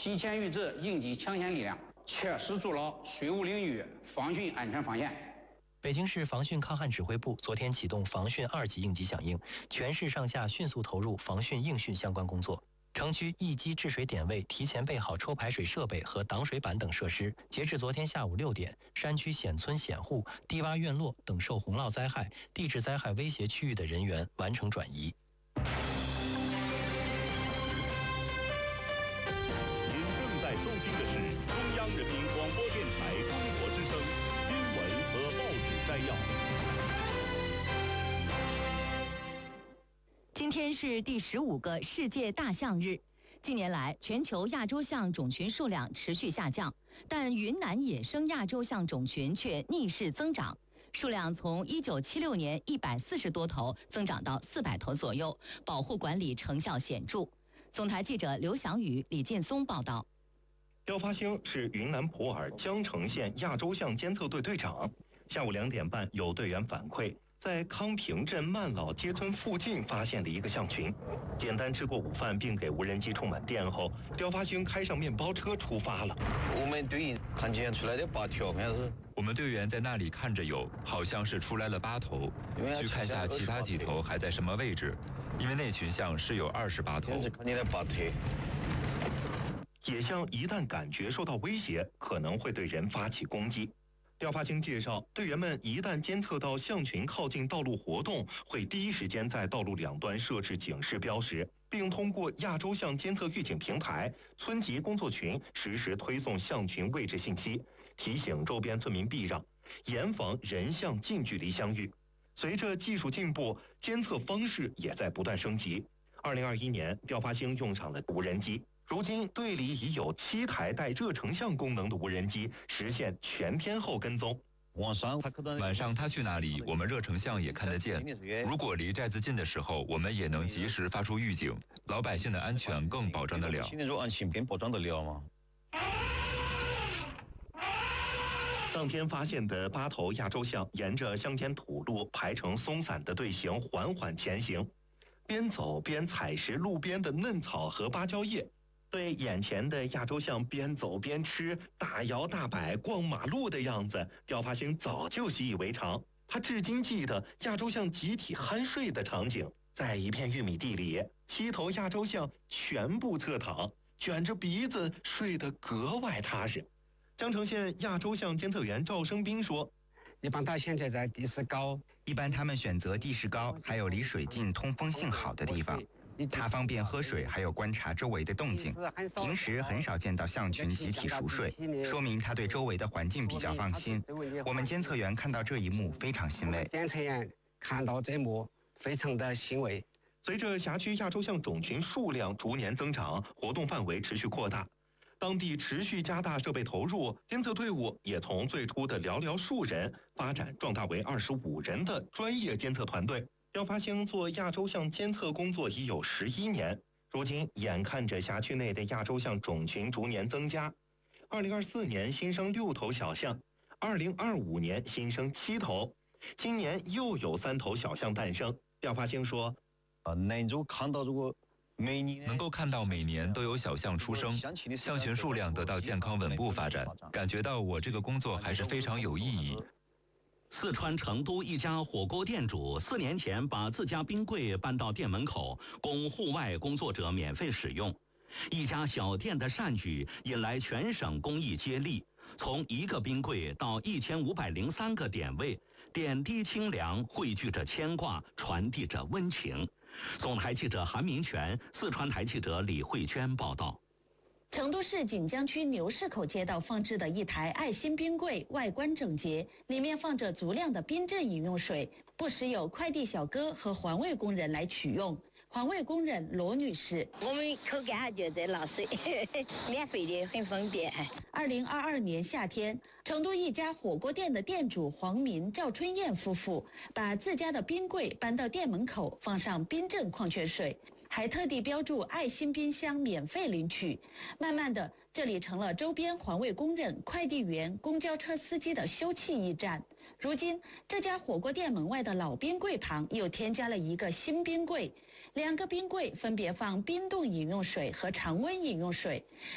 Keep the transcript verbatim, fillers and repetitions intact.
提前预知应急抢险力量，切实筑牢水务领域防汛安全防线。 北京市防汛抗旱指挥部昨天启动防汛二级应急响应，全市上下迅速投入防汛应汛相关工作。城区一级治水点位提前备好抽排水设备和挡水板等设施。截至昨天下午六点，山区险村险户、低洼院落等受洪涝灾害、地质灾害威胁区域的人员完成转移。 您正在收听的是中央人民广播电台中国之声新闻和报纸摘要。 今天是第十五个世界大象日。近年来，全球亚洲象种群数量持续下降，但云南野生亚洲象种群却逆势增长，数量从一九七六年一百四十多头增长到四百头左右，保护管理成效显著。总台记者刘翔宇、李劲松报道。 廖发兴是云南普洱江城县亚洲象监测队队长。下午两点半，有队员反馈，在康平镇曼老街村附近发现了一个象群。简单吃过午饭并给无人机充满电后，廖发兴开上面包车出发了。 我们队员看见出来的八条，看是。 我们队员在那里看着有，好像是出来了八头，去看下其他几头还在什么位置，因为那群象是有二十八头。 看见了八头。 野象一旦感觉受到威胁，可能会对人发起攻击。廖发兴介绍，队员们一旦监测到象群靠近道路活动，会第一时间在道路两端设置警示标识，并通过亚洲象监测预警平台、村级工作群实时推送象群位置信息，提醒周边村民避让，严防人象近距离相遇。随着技术进步，监测方式也在不断升级。二零二一年，廖发兴用上了无人机。如今，队里已有七台带热成像功能的无人机实现全天候跟踪。 晚上他晚上他去哪里，我们热成像也看得见。如果离寨子近的时候，我们也能及时发出预警，老百姓的安全更保障得了。 现在说安全更保障得了吗？ 当天发现的八头亚洲象沿着乡间土路排成松散的队形缓缓前行，边走边采食路边的嫩草和芭蕉叶。对眼前的亚洲象边走边吃、大摇大摆逛马路的样子，廖发兴早就习以为常。他至今记得亚洲象集体酣睡的场景，在一片玉米地里，七头亚洲象全部侧躺，卷着鼻子睡得格外踏实。江城县亚洲象监测员赵生斌说：“ 一般它现在在地势高， 一般他们选择地势高，还有离水近、通风性好的地方。”它方便喝水，还有观察周围的动静。平时很少见到象群集体熟睡，说明它对周围的环境比较放心。我们监测员看到这一幕非常欣慰。 监测员看到这一幕非常的欣慰。 随着辖区亚洲象种群数量逐年增长，活动范围持续扩大，当地持续加大设备投入，监测队伍也从最初的寥寥数人发展壮大为二十五人的专业监测团队。廖发兴做亚洲象监测工作已有十一年，如今眼看着辖区内的亚洲象种群逐年增加，二零二四年新生六头小象，二零二五年新生七头，今年又有三头小象诞生。廖发兴说：“ 啊，能够看到如果每年能够看到每年都有小象出生，象群数量得到健康稳步发展，感觉到我这个工作还是非常有意义。” 四川成都一家火锅店主四年前把自家冰柜搬到店门口，供户外工作者免费使用。一家小店的善举引来全省公益接力，从一个冰柜到一千五百零三个点位，点滴清凉，汇聚着牵挂，传递着温情。总台记者韩明全，四川台记者李慧娟报道。 成都市锦江区牛市口街道放置的一台爱心冰柜，外观整洁，里面放着足量的冰镇饮用水，不时有快递小哥和环卫工人来取用。环卫工人罗女士：“ 我们口干下就在拿水，免费的，很方便。” 二零二二年夏天，成都一家火锅店的店主黄民、赵春燕夫妇把自家的冰柜搬到店门口，放上冰镇矿泉水，还特地标注爱心冰箱免费领取。慢慢的，这里成了周边环卫工人、快递员、公交车司机的休憩驿站。如今，这家火锅店门外的老冰柜旁又添加了一个新冰柜，两个冰柜分别放冰冻饮用水和常温饮用水。